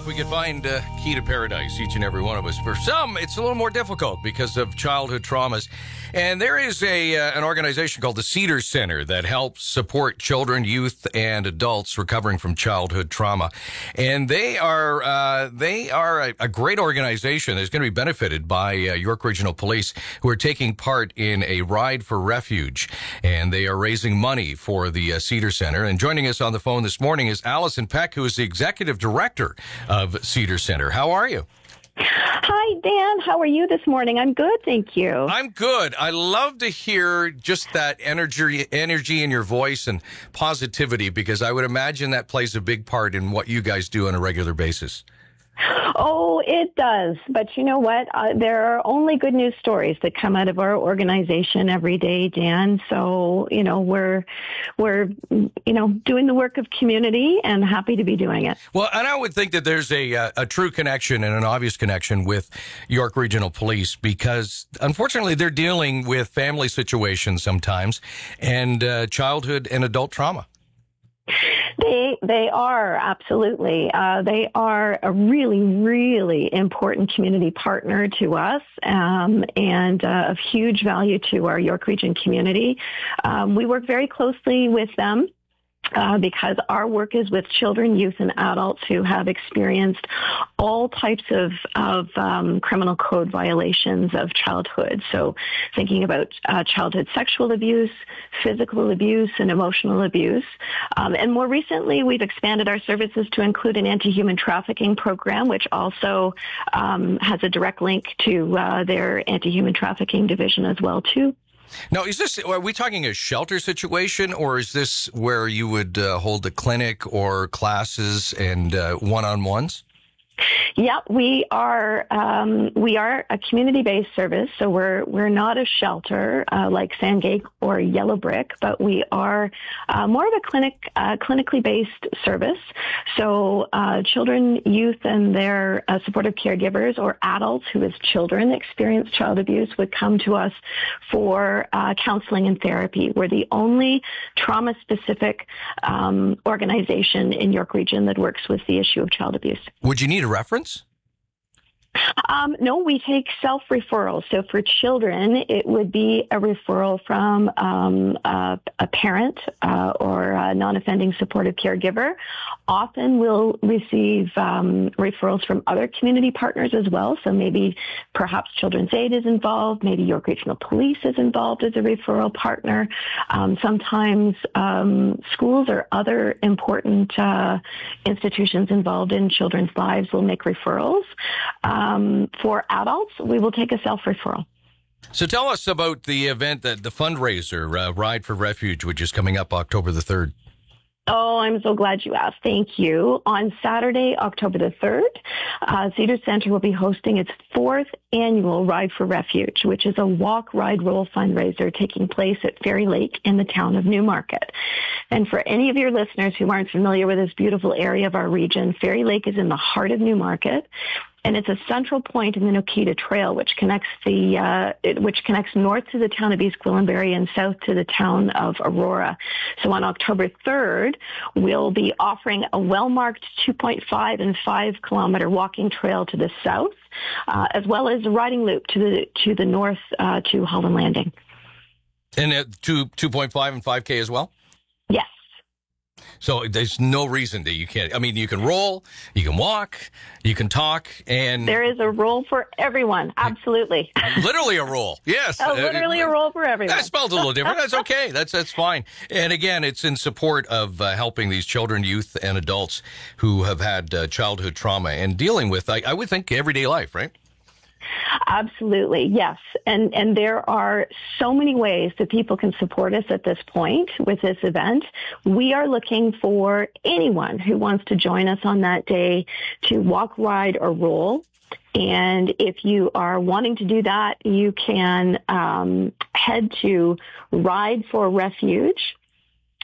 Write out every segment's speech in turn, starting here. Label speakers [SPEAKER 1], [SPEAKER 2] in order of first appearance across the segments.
[SPEAKER 1] if we could find a key to paradise, each and every one of us. For some, it's a little more difficult because of childhood traumas. And there is an organization called the Cedar Center that helps support children, youth, and adults recovering from childhood trauma. And they are a great organization that's going to be benefited by York Regional Police, who are taking part in a Ride for Refuge. And they are raising money for the Cedar Center. And joining us on the phone this morning is Allison Peck, who is the executive director of Cedar Center. How are you?
[SPEAKER 2] Hi, Dan. How are you this morning? I'm good, thank you.
[SPEAKER 1] I'm good. I love to hear just that energy in your voice and positivity, because I would imagine that plays a big part in what you guys do on a regular basis.
[SPEAKER 2] Oh, it does. But you know what? There are only good news stories that come out of our organization every day, Dan. So, we're doing the work of community and happy to be doing it.
[SPEAKER 1] Well, and I would think that there's a true connection and an obvious connection with York Regional Police, because unfortunately they're dealing with family situations sometimes and childhood and adult trauma.
[SPEAKER 2] They are, absolutely. They are a really, really important community partner to us and of huge value to our York Region community. We work very closely with them. Because our work is with children, youth, and adults who have experienced all types of criminal code violations of childhood. So thinking about childhood sexual abuse, physical abuse, and emotional abuse. And more recently, we've expanded our services to include an anti-human trafficking program, which also has a direct link to their anti-human trafficking division as well, too.
[SPEAKER 1] Now, are we talking a shelter situation, or is this where you would hold a clinic or classes and one-on-ones?
[SPEAKER 2] Yeah, we are a community-based service, so we're not a shelter like Sandgate or Yellow Brick, but we are more of a clinically based service. So children, youth, and their supportive caregivers, or adults who as children experience child abuse, would come to us for counseling and therapy. We're the only trauma-specific organization in York Region that works with the issue of child abuse.
[SPEAKER 1] Would you need a reference?
[SPEAKER 2] No, we take self-referrals. So for children, it would be a referral from a parent or a non-offending supportive caregiver. Often we'll receive referrals from other community partners as well. So maybe perhaps Children's Aid is involved. Maybe York Regional Police is involved as a referral partner. Sometimes schools or other important institutions involved in children's lives will make referrals. For adults, we will take a self-referral.
[SPEAKER 1] So tell us about the event, the fundraiser, Ride for Refuge, which is coming up October the 3rd.
[SPEAKER 2] Oh, I'm so glad you asked. Thank you. On Saturday, October the 3rd, Cedar Center will be hosting its 4th annual Ride for Refuge, which is a walk, ride, roll fundraiser taking place at Fairy Lake in the town of Newmarket. And for any of your listeners who aren't familiar with this beautiful area of our region, Fairy Lake is in the heart of Newmarket. And it's a central point in the Nokita Trail, which connects north to the town of East Gwillimbury and south to the town of Aurora. So on October 3rd, we'll be offering a well-marked 2.5 and 5 kilometer walking trail to the south, as well as a riding loop to the north to Holland Landing.
[SPEAKER 1] And 2.5 and 5K as well?
[SPEAKER 2] Yes.
[SPEAKER 1] So there's no reason that you can't. I mean, you can roll, you can walk, you can talk, and
[SPEAKER 2] there is a role for everyone. Absolutely.
[SPEAKER 1] Literally a role. Yes.
[SPEAKER 2] Literally a role for everyone.
[SPEAKER 1] That spelled a little different. That's okay. That's fine. And again, it's in support of helping these children, youth, and adults who have had childhood trauma and dealing with, I would think, everyday life, right?
[SPEAKER 2] Absolutely, yes. And there are so many ways that people can support us at this point with this event. We are looking for anyone who wants to join us on that day to walk, ride, or roll. And if you are wanting to do that, you can head to Ride for Refuge.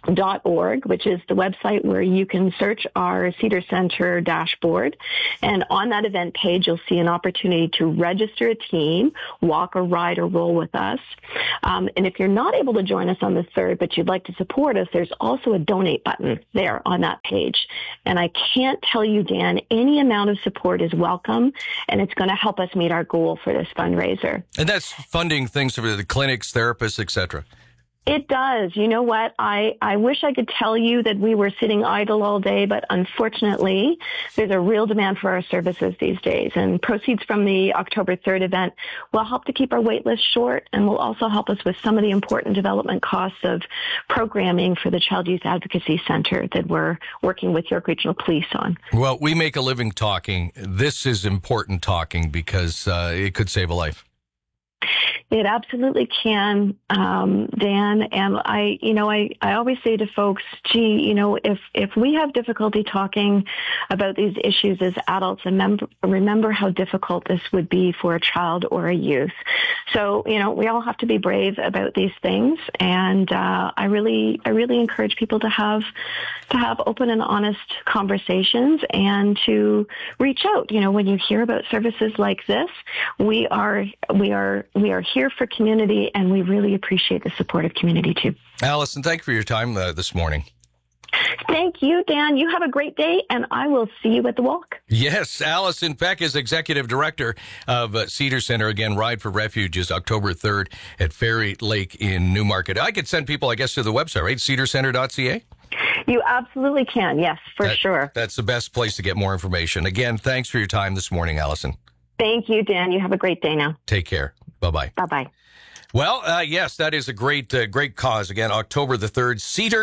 [SPEAKER 2] .org, which is the website where you can search our Cedar Center dashboard. And on that event page, you'll see an opportunity to register a team, walk or ride or roll with us. And if you're not able to join us on the 3rd, but you'd like to support us, there's also a donate button there on that page. And I can't tell you, Dan, any amount of support is welcome, and it's going to help us meet our goal for this fundraiser.
[SPEAKER 1] And that's funding things for the clinics, therapists, etc.
[SPEAKER 2] It does. You know what? I wish I could tell you that we were sitting idle all day, but unfortunately, there's a real demand for our services these days. And proceeds from the October 3rd event will help to keep our wait list short and will also help us with some of the important development costs of programming for the Child Youth Advocacy Center that we're working with York Regional Police on.
[SPEAKER 1] Well, we make a living talking. This is important talking because it could save a life.
[SPEAKER 2] It absolutely can, Dan. And I always say to folks, gee, if we have difficulty talking about these issues as adults, remember how difficult this would be for a child or a youth. So, we all have to be brave about these things. And I really encourage people to have open and honest conversations and to reach out. When you hear about services like this, we are here for community, and we really appreciate the support of community too.
[SPEAKER 1] Allison, thank you for your time this morning.
[SPEAKER 2] Thank you, Dan. You have a great day, and I will see you at the walk.
[SPEAKER 1] Yes, Allison Peck is Executive Director of Cedar Center. Again, Ride for Refuge is October 3rd at Fairy Lake in Newmarket. I could send people, I guess, to the website, right? cedarcenter.ca?
[SPEAKER 2] You absolutely can, yes, for sure.
[SPEAKER 1] That's the best place to get more information. Again, thanks for your time this morning, Allison.
[SPEAKER 2] Thank you, Dan. You have a great day now.
[SPEAKER 1] Take care. Bye-bye.
[SPEAKER 2] Bye-bye.
[SPEAKER 1] Well, yes, that is a great cause. Again, October the 3rd,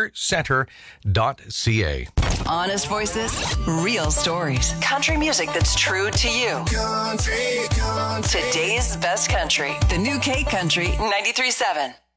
[SPEAKER 1] cedarcenter.ca.
[SPEAKER 3] Honest voices, real stories. Country music that's true to you. Country. Today's best country. The new K Country 93.7.